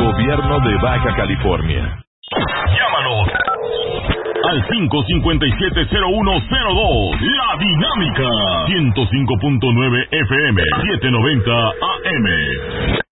Gobierno de Baja California. Llámanos al 557-0102. La Dinámica 105.9 FM 790 AM.